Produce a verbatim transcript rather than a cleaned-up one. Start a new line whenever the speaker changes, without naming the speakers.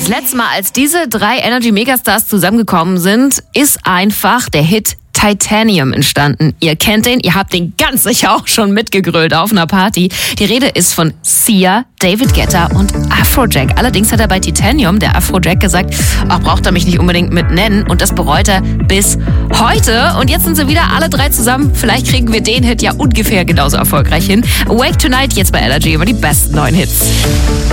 Das letzte Mal, als diese drei Energy Megastars zusammengekommen sind, ist einfach der Hit Titanium entstanden. Ihr kennt den, ihr habt den ganz sicher auch schon mitgegrölt auf einer Party. Die Rede ist von Sia, David Guetta und Afrojack. Allerdings hat er bei Titanium, der Afrojack, gesagt, ach, braucht er mich nicht unbedingt mit nennen. Und das bereut er bis heute. Und jetzt sind sie wieder alle drei zusammen. Vielleicht kriegen wir den Hit ja ungefähr genauso erfolgreich hin. Wake Tonight jetzt bei Energy über die besten neuen Hits.